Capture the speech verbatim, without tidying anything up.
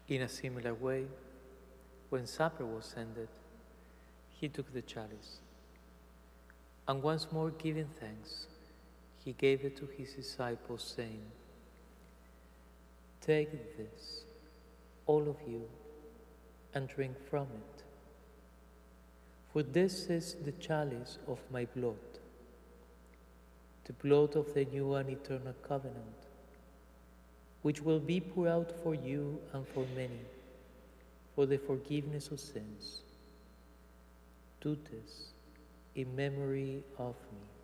In a similar way, when supper was ended, he took the chalice, and once more giving thanks, he gave it to his disciples, saying, "Take this, all of you, and drink from it. For this is the chalice of my blood, the blood of the new and eternal covenant, which will be poured out for you and for many, for the forgiveness of sins. Do this in memory of me."